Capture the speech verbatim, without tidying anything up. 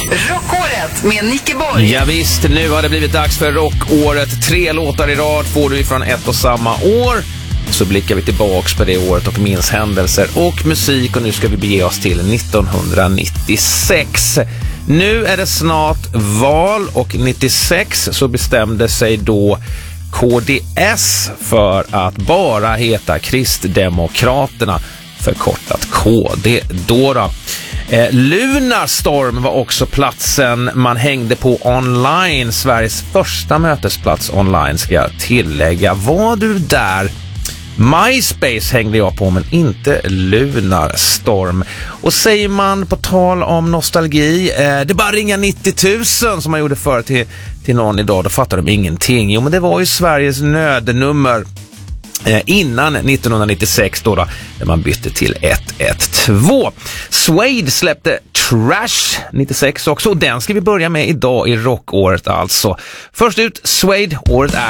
Rockåret med Nicke Borg. Ja, visst, nu har det blivit dags för rockåret. Tre låtar i rad får du ifrån ett och samma år. Så blickar vi tillbaks på det året och minns händelser och musik. Och nu ska vi bege oss till nittonhundranittiosex. Nu är det snart val och nittiosex så bestämde sig då K D S för att bara heta Kristdemokraterna, förkortat K D då då. Eh, Lunarstorm var också platsen man hängde på online, Sveriges första mötesplats online ska jag tillägga. Var du där? MySpace hängde jag på men inte Lunarstorm. Och säger man på tal om nostalgi, eh, det bara ringa nittio tusen som man gjorde förr till, till någon idag, då fattar de ingenting. Jo men det var ju Sveriges nödnummer eh, innan nittonhundranittiosex då, då när man bytte till ett ett två. Suede släppte Trash nittiosex också och den ska vi börja med idag i rockåret alltså. Först ut Suede, året är